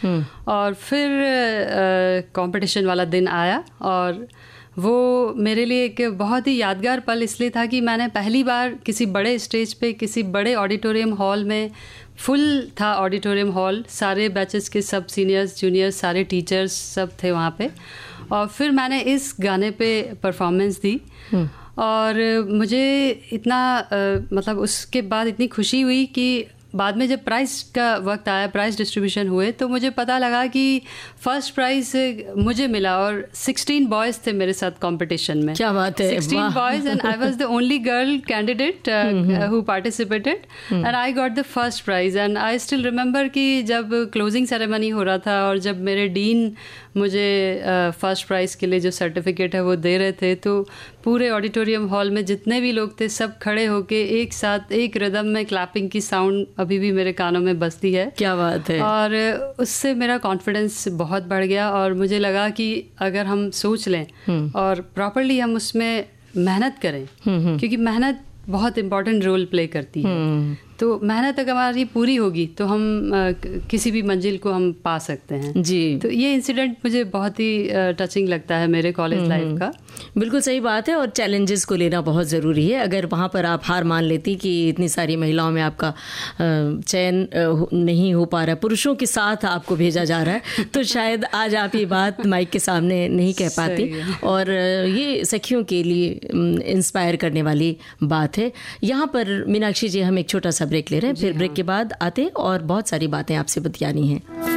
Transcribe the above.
और फिर कंपटीशन वाला दिन आया और वो मेरे लिए एक बहुत ही यादगार पल इसलिए था कि मैंने पहली बार किसी बड़े स्टेज पे, किसी बड़े ऑडिटोरियम हॉल में, फुल था ऑडिटोरियम हॉल, सारे बैचेस के सब सीनियर्स जूनियर्स सारे टीचर्स सब थे वहाँ पे, और फिर मैंने इस गाने पे परफॉर्मेंस दी। और मुझे इतना मतलब उसके बाद इतनी खुशी हुई कि बाद में जब प्राइज़ का वक्त आया, प्राइज़ डिस्ट्रीब्यूशन हुए, तो मुझे पता लगा कि फर्स्ट प्राइज़ मुझे मिला और 16 बॉयज़ थे मेरे साथ कंपटीशन में। क्या बात है, 16 boys and I was the only girl candidate who participated and I got the first prize. And I still remember कि जब क्लोजिंग सेरेमनी हो रहा था और जब मेरे डीन मुझे फर्स्ट प्राइज़ के लिए जो सर्टिफिकेट है वो दे रहे थे, तो पूरे ऑडिटोरियम हॉल में जितने भी लोग थे सब खड़े होके एक साथ एक रिदम में क्लैपिंग की साउंड अभी भी मेरे कानों में बजती है। क्या बात है। और उससे मेरा कॉन्फिडेंस बहुत बढ़ गया और मुझे लगा कि अगर हम सोच लें और प्रॉपर्ली हम उसमें मेहनत करें, क्योंकि मेहनत बहुत इम्पॉर्टेंट रोल प्ले करती है, तो मेहनत अगर हमारी पूरी होगी तो हम किसी भी मंजिल को हम पा सकते हैं जी। तो ये इंसिडेंट मुझे बहुत ही टचिंग लगता है मेरे कॉलेज लाइफ का। बिल्कुल सही बात है, और चैलेंजेस को लेना बहुत ज़रूरी है। अगर वहाँ पर आप हार मान लेती कि इतनी सारी महिलाओं में आपका चयन नहीं हो पा रहा है, पुरुषों के साथ आपको भेजा जा रहा है, तो शायद आज आप ये बात माइक के सामने नहीं कह पाती। और ये सखियों के लिए इंस्पायर करने वाली बात है। यहाँ पर मीनाक्षी जी हम एक छोटा सा ब्रेक ले रहे हैं, फिर ब्रेक के बाद आते और बहुत सारी बातें आपसे बतियानी हैं।